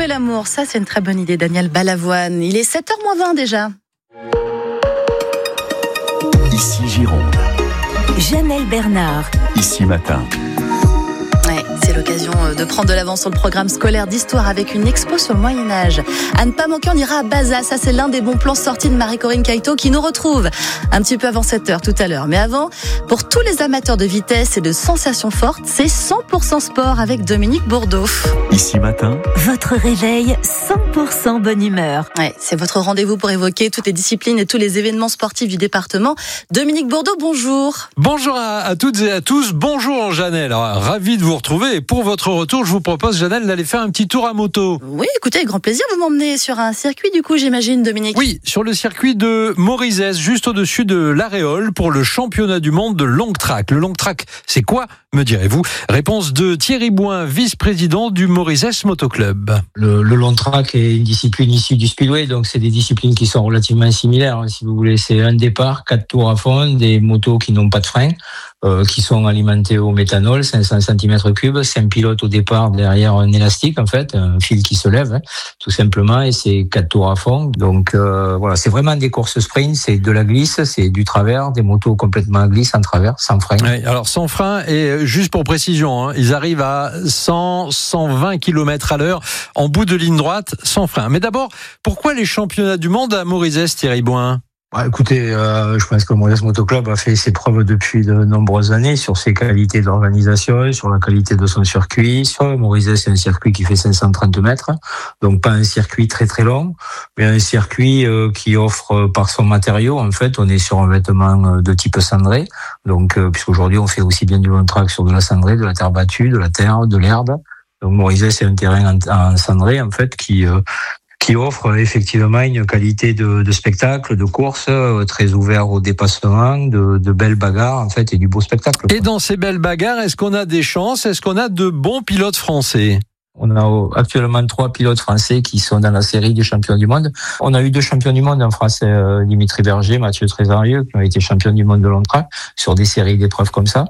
Trouver l'amour, ça c'est une très bonne idée, Daniel Balavoine. Il est 7h-20 déjà. Ici Gironde. Janelle Bernard. Ici Matin. Ouais, c'est l'occasion de prendre de l'avance sur le programme scolaire d'histoire avec une expo sur le Moyen-Âge. À ne pas manquer, on ira à Baza. Ça, c'est l'un des bons plans sortis de Marie-Corinne Cailleteau qui nous retrouve un petit peu avant 7h tout à l'heure. Mais avant, pour tous les amateurs de vitesse et de sensations fortes, c'est 100% sport avec Dominique Bourdeau. Ici Matin. Votre réveil 100% bonne humeur. Ouais, c'est votre rendez-vous pour évoquer toutes les disciplines et tous les événements sportifs du département. Dominique Bourdeau, bonjour. Bonjour à toutes et à tous. Bonjour Janelle. Alors, ravi de vous retrouver. Et pour votre retour, je vous propose, Janelle, d'aller faire un petit tour à moto. Oui, écoutez, avec grand plaisir. Vous m'emmenez sur un circuit, du coup, j'imagine, Dominique. Oui, sur le circuit de Morizès, juste au-dessus de l'Aréole, pour le championnat du monde de long track. Le long track, c'est quoi, me direz-vous? Réponse de Thierry Bouin, vice-président du Morizès Motoclub. Le long track est une discipline issue du speedway, donc c'est des disciplines qui sont relativement similaires. Si vous voulez, c'est un départ, 4 tours à fond, des motos qui n'ont pas de frein, qui sont alimentées au méthanol, 500 cm3, 5 pilotes au départ, derrière un élastique en fait, un fil qui se lève, tout simplement, et c'est 4 tours à fond. Donc voilà, c'est vraiment des courses sprint, c'est de la glisse, c'est du travers, des motos complètement à glisse en travers, sans frein. Oui, alors sans frein, et juste pour précision, ils arrivent à 100-120 km à l'heure en bout de ligne droite, sans frein. Mais d'abord, pourquoi les championnats du monde à Morizès, Thierry Bouin? Écoutez, je pense que le Morizès Motoclub a fait ses preuves depuis de nombreuses années sur ses qualités d'organisation, sur la qualité de son circuit. Sur le Morizès, c'est un circuit qui fait 530 mètres, donc pas un circuit très très long, mais un circuit qui offre par son matériau, en fait, on est sur un vêtement de type cendré, donc puisqu'aujourd'hui on fait aussi bien du long track sur de la cendrée, de la terre battue, de la terre, de l'herbe. Donc Morizès, c'est un terrain en cendré, en fait, qui offre effectivement une qualité de spectacle, de course, très ouvert au dépassement, de belles bagarres en fait et du beau spectacle. Et dans ces belles bagarres, est-ce qu'on a des chances? Est-ce qu'on a de bons pilotes français? On a actuellement 3 pilotes français qui sont dans la série des champions du monde. On a eu 2 champions du monde en France, Dimitri Berger, Mathieu Trésorieux, qui ont été champions du monde de long track sur des séries d'épreuves comme ça.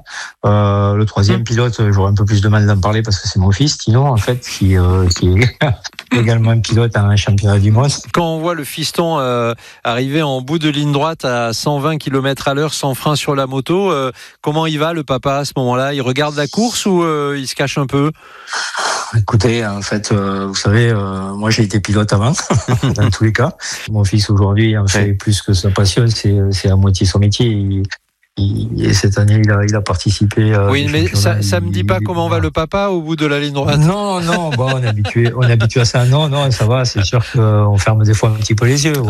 Le 3e pilote, j'aurais un peu plus de mal d'en parler parce que c'est mon fils, Tino, en fait, qui est également pilote à un championnat du monde. Quand on voit le fiston arriver en bout de ligne droite à 120 km à l'heure sans frein sur la moto, comment il va le papa à ce moment-là? Il regarde la course ou il se cache un peu? Écoutez, en fait, vous savez, moi j'ai été pilote avant, dans tous les cas. Mon fils aujourd'hui en fait plus que sa passion, c'est à moitié son métier. Et cette année, il a participé. Oui, mais ça me dit pas comment va le papa au bout de la ligne droite. Non, bon, on est habitué à ça. Non, ça va. C'est sûr qu'on ferme des fois un petit peu les yeux.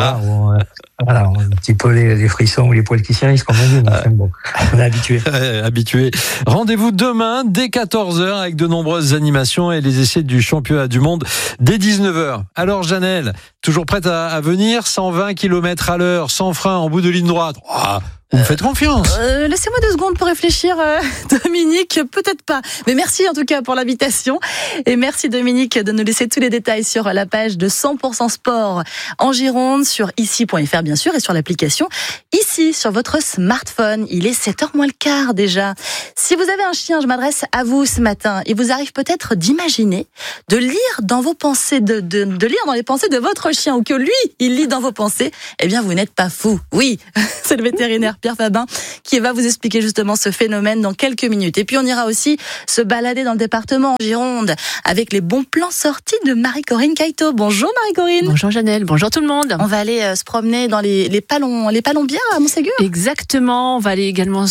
Voilà, on a un petit peu les frissons ou les poils qui s'érissent, comme on dit. Enfin, bon, on est habitué. Rendez-vous demain dès 14h avec de nombreuses animations et les essais du championnat du monde dès 19h. Alors, Janelle, toujours prête à venir? 120 km à l'heure, sans frein, en bout de ligne droite. Vous me faites confiance. Laissez-moi 2 secondes pour réfléchir, Dominique. Peut-être pas. Mais merci en tout cas pour l'invitation. Et merci Dominique de nous laisser tous les détails sur la page de 100% Sport en Gironde, sur ici.fr bien sûr, et sur l'application Ici sur votre smartphone. Il est 7h moins le quart déjà. Si vous avez un chien, je m'adresse à vous ce matin. Il vous arrive peut-être d'imaginer, de lire dans vos pensées, de lire dans les pensées de votre chien, ou que lui, il lit dans vos pensées. Eh bien, vous n'êtes pas fou. Oui, c'est le vétérinaire Pierre Fabin qui va vous expliquer justement ce phénomène dans quelques minutes. Et puis on ira aussi se balader dans le département en Gironde avec les bons plans sortis de Marie-Corinne Cailleteau. Bonjour Marie-Corinne. Bonjour Janelle, bonjour tout le monde. On va aller se promener dans les palons bières à Montségur. Exactement, on va aller également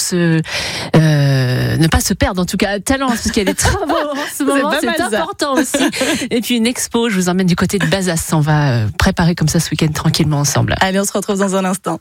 ne pas se perdre en tout cas à Talence, parce qu'il y a des travaux en ce moment, c'est important aussi. Et puis une expo, je vous emmène du côté de Bazas, on va préparer comme ça ce week-end tranquillement ensemble. Allez, on se retrouve dans un instant.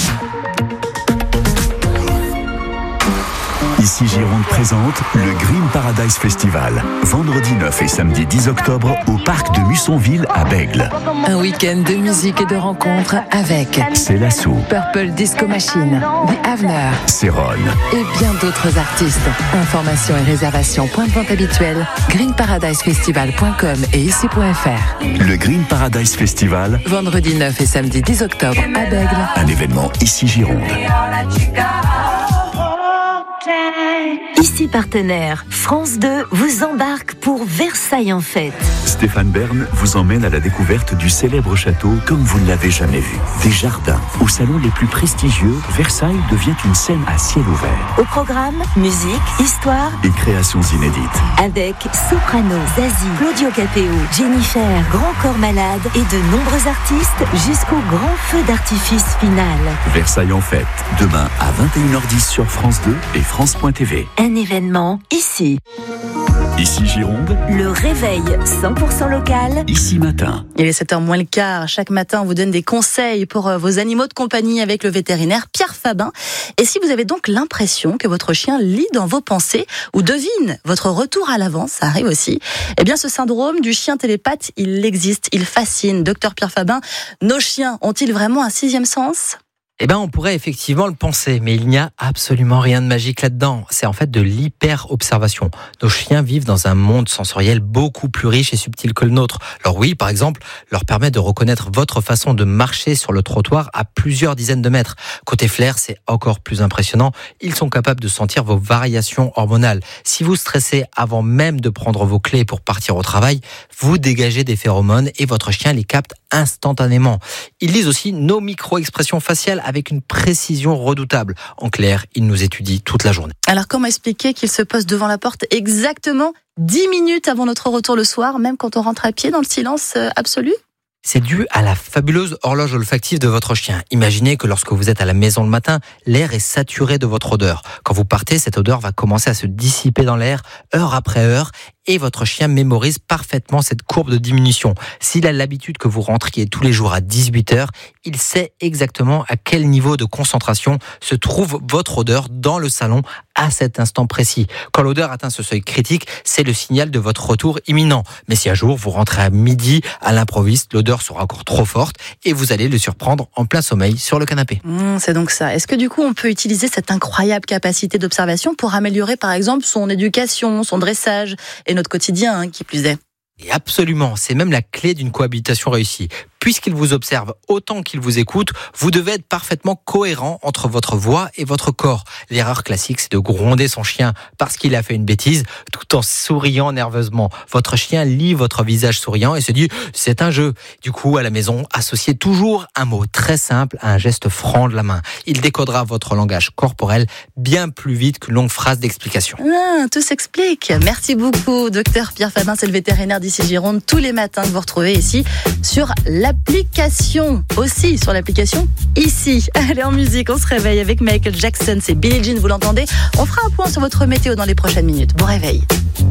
Ici Gironde présente le Green Paradise Festival. Vendredi 9 et samedi 10 octobre au parc de Mussonville à Bègles. Un week-end de musique et de rencontres avec Célasso, Purple Disco Machine, The Avener, Céron et bien d'autres artistes. Informations et réservations point de vente habituel, greenparadisefestival.com et ici.fr. Le Green Paradise Festival. Vendredi 9 et samedi 10 octobre à Bègles. Un événement Ici Gironde. Ici partenaire, France 2 vous embarque pour Versailles en fête. Stéphane Bern vous emmène à la découverte du célèbre château comme vous ne l'avez jamais vu. Des jardins, aux salons les plus prestigieux, Versailles devient une scène à ciel ouvert. Au programme, musique, histoire et créations inédites. Avec Soprano, Zazie, Claudio Capéo, Jennifer, Grand Corps Malade et de nombreux artistes jusqu'au grand feu d'artifice final. Versailles en fête, demain à 21h10 sur France 2 et France.tv. Un événement ici. Ici Gironde, le réveil 100% local. Ici matin. Il est 7h moins le quart. Chaque matin, on vous donne des conseils pour vos animaux de compagnie avec le vétérinaire Pierre Fabin. Et si vous avez donc l'impression que votre chien lit dans vos pensées ou devine votre retour à l'avance, ça arrive aussi, eh bien ce syndrome du chien télépathe, il existe, il fascine. Docteur Pierre Fabin, nos chiens ont-ils vraiment un sixième sens ? Eh bien, on pourrait effectivement le penser, mais il n'y a absolument rien de magique là-dedans. C'est en fait de l'hyper-observation. Nos chiens vivent dans un monde sensoriel beaucoup plus riche et subtil que le nôtre. Leur ouïe, par exemple, leur permet de reconnaître votre façon de marcher sur le trottoir à plusieurs dizaines de mètres. Côté flair, c'est encore plus impressionnant. Ils sont capables de sentir vos variations hormonales. Si vous stressez avant même de prendre vos clés pour partir au travail, vous dégagez des phéromones et votre chien les capte instantanément. Ils lisent aussi nos micro-expressions faciales avec une précision redoutable. En clair, ils nous étudient toute la journée. Alors comment expliquer qu'il se pose devant la porte exactement 10 minutes avant notre retour le soir, même quand on rentre à pied dans le silence absolu ? C'est dû à la fabuleuse horloge olfactive de votre chien. Imaginez que lorsque vous êtes à la maison le matin, l'air est saturé de votre odeur. Quand vous partez, cette odeur va commencer à se dissiper dans l'air, heure après heure, et votre chien mémorise parfaitement cette courbe de diminution. S'il a l'habitude que vous rentriez tous les jours à 18h, il sait exactement à quel niveau de concentration se trouve votre odeur dans le salon à cet instant précis. Quand l'odeur atteint ce seuil critique, c'est le signal de votre retour imminent. Mais si un jour vous rentrez à midi à l'improviste, l'odeur sera encore trop forte et vous allez le surprendre en plein sommeil sur le canapé. C'est donc ça. Est-ce que du coup on peut utiliser cette incroyable capacité d'observation pour améliorer par exemple son éducation, son dressage et notre quotidien, qui plus est ? Et absolument, c'est même la clé d'une cohabitation réussie. Puisqu'il vous observe autant qu'il vous écoute, vous devez être parfaitement cohérent entre votre voix et votre corps. L'erreur classique, c'est de gronder son chien parce qu'il a fait une bêtise, tout en souriant nerveusement. Votre chien lit votre visage souriant et se dit « c'est un jeu ». Du coup, à la maison, associez toujours un mot très simple à un geste franc de la main. Il décodera votre langage corporel bien plus vite qu'une longue phrase d'explication. Tout s'explique. Merci beaucoup, docteur Pierre Fabin, c'est le vétérinaire d'Ici Gironde, tous les matins que vous retrouvez ici sur l'application, aussi sur l'application Ici. Allez, en musique, on se réveille avec Michael Jackson, c'est Billie Jean, vous l'entendez. On fera un point sur votre météo dans les prochaines minutes. Bon réveil.